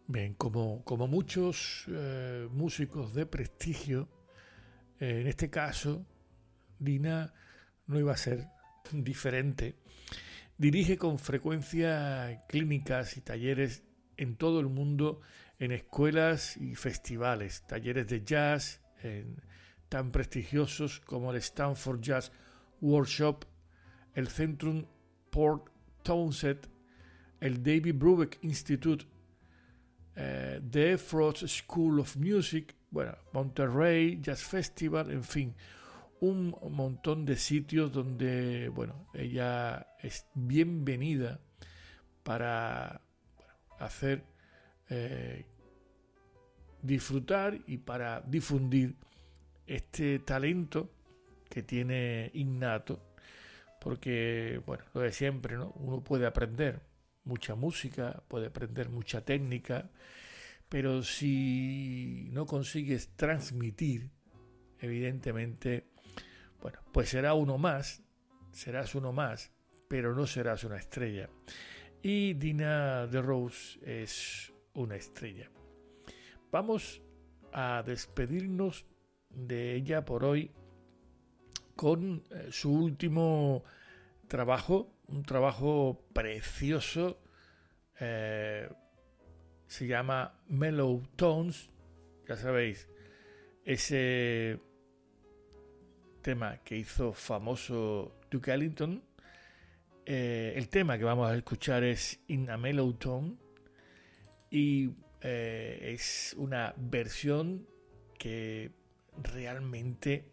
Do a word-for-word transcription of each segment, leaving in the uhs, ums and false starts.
Bien, como, como muchos eh, músicos de prestigio, eh, en este caso, Dina no iba a ser diferente. Dirige con frecuencia clínicas y talleres en todo el mundo, en escuelas y festivales, talleres de jazz en, tan prestigiosos como el Stanford Jazz Workshop, el Centrum Port Townsend, el David Brubeck Institute, eh, The Frost School of Music, bueno, Monterrey Jazz Festival, en fin, un montón de sitios donde, bueno, ella es bienvenida para bueno, hacer eh, disfrutar y para difundir este talento que tiene innato, porque, bueno, lo de siempre, ¿no? Uno puede aprender mucha música, puede aprender mucha técnica, pero si no consigues transmitir, evidentemente, bueno, pues será uno más, serás uno más, pero no serás una estrella. Y Dina de Rose es una estrella. Vamos a despedirnos de ella por hoy con eh, su último trabajo, un trabajo precioso, eh, se llama Mellow Tones, ya sabéis, ese tema que hizo famoso Duke Ellington. Eh, el tema que vamos a escuchar es In a Mellow Tone y eh, es una versión que realmente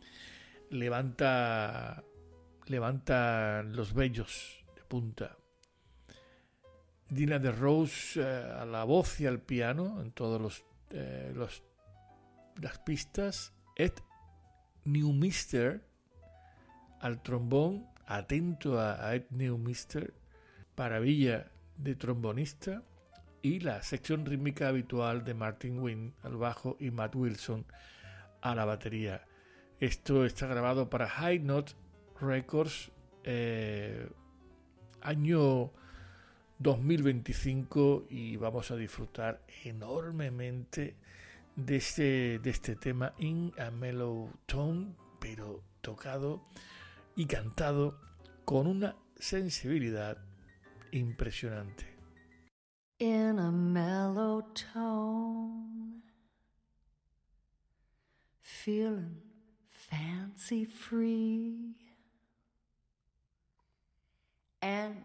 levanta levanta los vellos de punta. Dina de Rose eh, a la voz y al piano en todos los, eh, los las pistas. Ed Newmister al trombón, atento a, a Ed Newmister, maravilla de trombonista, y la sección rítmica habitual de Martin Wynn al bajo y Matt Wilson a la batería. Esto está grabado para High Note Records, eh, año dos mil veinticinco, y vamos a disfrutar enormemente de este, de este tema In a Mellow Tone, pero tocado y cantado con una sensibilidad impresionante. In a mellow tone, feeling fancy free, and